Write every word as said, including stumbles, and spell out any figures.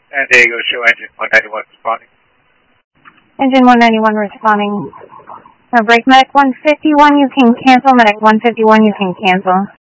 San Diego show engine one ninety-one responding. Engine one ninety-one responding. Uh, brake medic one fifty-one, you can cancel. Medic one fifty-one, you can cancel.